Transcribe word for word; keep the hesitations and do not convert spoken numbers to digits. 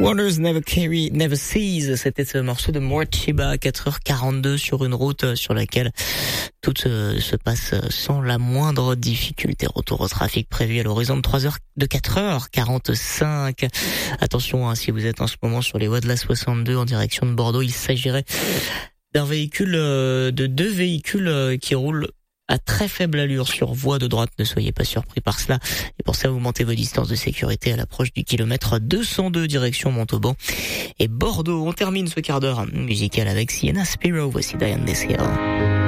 Wonders Never Carry, Never Cease. C'était ce morceau de Mortiba à quatre heures quarante-deux sur une route sur laquelle tout se, se passe sans la moindre difficulté. Retour au trafic prévu à l'horizon de trois heures, de quatre heures quarante-cinq. Attention, hein, si vous êtes en ce moment sur les voies de la soixante-deux en direction de Bordeaux, il s'agirait d'un véhicule, de deux véhicules qui roulent à très faible allure sur voie de droite. Ne soyez pas surpris par cela. Et pour ça, vous montez vos distances de sécurité à l'approche du kilomètre deux cent deux direction Montauban et Bordeaux. On termine ce quart d'heure musical avec Sienna Spiro. Voici Diane Desio.